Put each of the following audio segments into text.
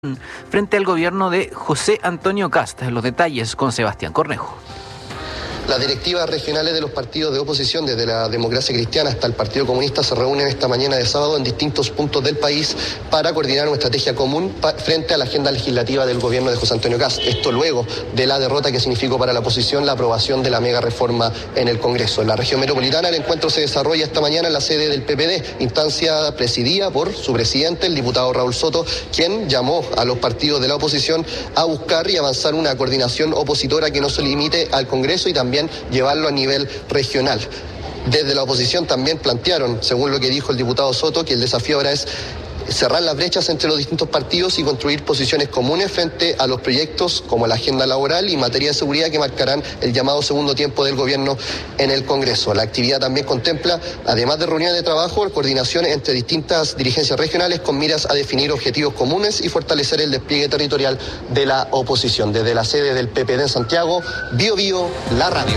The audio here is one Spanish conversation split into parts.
frente al gobierno de José Antonio Kast. Los detalles con Sebastián Cornejo. Las directivas regionales de los partidos de oposición, desde la Democracia Cristiana hasta el Partido Comunista, se reúnen esta mañana de sábado en distintos puntos del país para coordinar una estrategia común frente a la agenda legislativa del gobierno de José Antonio Kast. Esto luego de la derrota que significó para la oposición la aprobación de la mega reforma en el Congreso. En la región metropolitana, el encuentro se desarrolla esta mañana en la sede del PPD, instancia presidida por su presidente, el diputado Raúl Soto, quien llamó a los partidos de la oposición a buscar y avanzar una coordinación opositora que no se limite al Congreso y también llevarlo a nivel regional. Desde la oposición también plantearon, según lo que dijo el diputado Soto, que el desafío ahora es cerrar las brechas entre los distintos partidos y construir posiciones comunes frente a los proyectos como la agenda laboral y materia de seguridad que marcarán el llamado segundo tiempo del gobierno en el Congreso. La actividad también contempla, además de reuniones de trabajo, coordinación entre distintas dirigencias regionales con miras a definir objetivos comunes y fortalecer el despliegue territorial de la oposición. Desde la sede del PPD en Santiago, Bio Bio, la radio.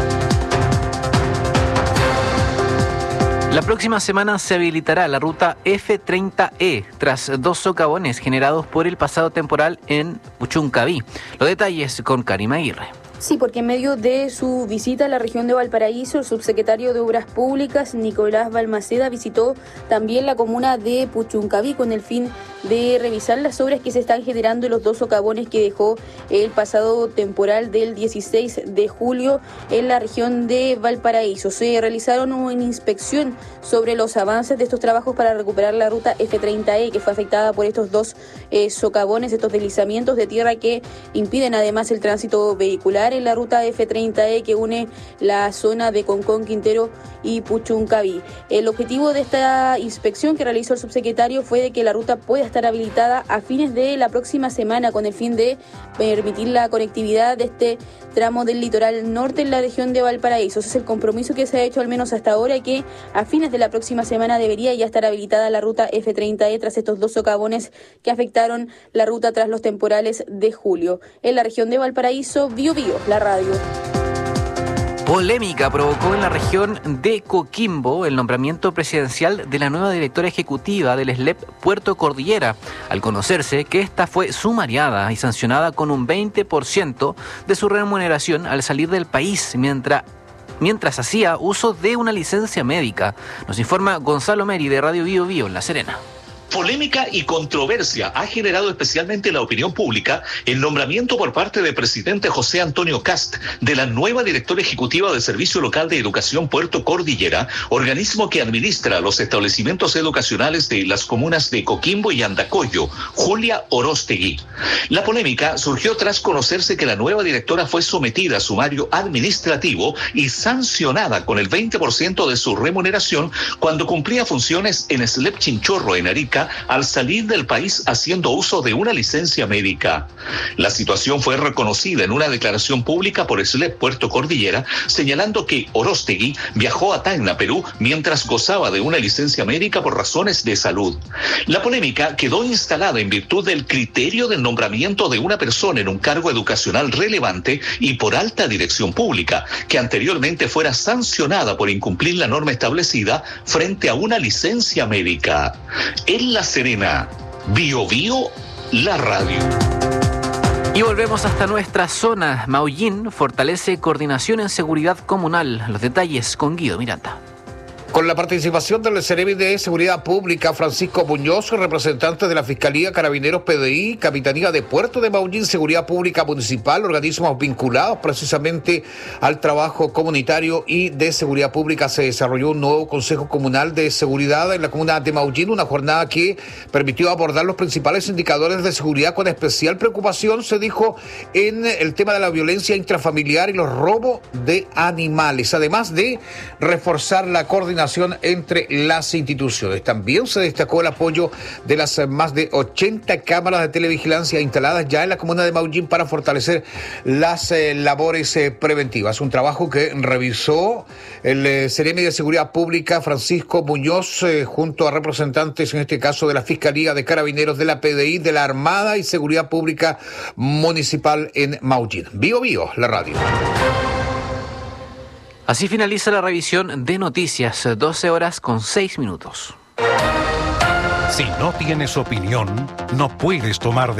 La próxima semana se habilitará la ruta F30E tras dos socavones generados por el pasado temporal en Puchuncaví. Los detalles con Karima Aguirre. Sí, porque en medio de su visita a la región de Valparaíso, el subsecretario de Obras Públicas, Nicolás Balmaceda, visitó también la comuna de Puchuncaví con el fin de revisar las obras que se están generando en los dos socavones que dejó el pasado temporal del 16 de julio en la región de Valparaíso. Se realizaron una inspección sobre los avances de estos trabajos para recuperar la ruta F30E, que fue afectada por estos dos socavones, estos deslizamientos de tierra que impiden además el tránsito vehicular en la ruta F30E que une la zona de Concón, Quintero y Puchuncaví. El objetivo de esta inspección que realizó el subsecretario fue de que la ruta pueda estar habilitada a fines de la próxima semana con el fin de permitir la conectividad de este tramo del litoral norte en la región de Valparaíso. Ese es el compromiso que se ha hecho al menos hasta ahora y que a fines de la próxima semana debería ya estar habilitada la ruta F30E tras estos dos socavones que afectaron la ruta tras los temporales de julio. En la región de Valparaíso, Bio Bio, la radio. Polémica provocó en la región de Coquimbo el nombramiento presidencial de la nueva directora ejecutiva del SLEP Puerto Cordillera, al conocerse que esta fue sumariada y sancionada con un 20% de su remuneración al salir del país mientras hacía uso de una licencia médica. Nos informa Gonzalo Meri de Radio Bio Bio en La Serena. Polémica y controversia ha generado especialmente en la opinión pública el nombramiento por parte del presidente José Antonio Kast de la nueva directora ejecutiva del Servicio Local de Educación Puerto Cordillera, organismo que administra los establecimientos educacionales de las comunas de Coquimbo y Andacollo, Julia Orostegui. La polémica surgió tras conocerse que la nueva directora fue sometida a sumario administrativo y sancionada con el 20% de su remuneración cuando cumplía funciones en SLEP Chinchorro, en Arica, al salir del país haciendo uso de una licencia médica. La situación fue reconocida en una declaración pública por SLEP Puerto Cordillera, señalando que Orostegui viajó a Tacna, Perú, mientras gozaba de una licencia médica por razones de salud. La polémica quedó instalada en virtud del criterio del nombramiento de una persona en un cargo educacional relevante y por alta dirección pública, que anteriormente fuera sancionada por incumplir la norma establecida frente a una licencia médica. En La Serena, Bio Bio, la radio. Y volvemos hasta nuestra zona. Maullín fortalece coordinación en seguridad comunal. Los detalles con Guido Miranda. Con la participación del Ceremi de Seguridad Pública, Francisco Muñoz, representante de la Fiscalía, Carabineros, PDI, Capitanía de Puerto de Maullín, Seguridad Pública Municipal, organismos vinculados precisamente al trabajo comunitario y de seguridad pública, se desarrolló un nuevo Consejo Comunal de Seguridad en la comuna de Maullín, una jornada que permitió abordar los principales indicadores de seguridad con especial preocupación, se dijo, en el tema de la violencia intrafamiliar y los robos de animales, además de reforzar la coordinación entre las instituciones. También se destacó el apoyo de las más de 80 cámaras de televigilancia instaladas ya en la comuna de Maullín para fortalecer las labores preventivas. Un trabajo que revisó el Ceremi de Seguridad Pública, Francisco Muñoz, junto a representantes, en este caso, de la Fiscalía, de Carabineros, de la PDI, de la Armada y Seguridad Pública Municipal en Maullín. Bio Bio, la radio. Así finaliza la revisión de noticias, 12 horas con 6 minutos. Si no tienes opinión, no puedes tomar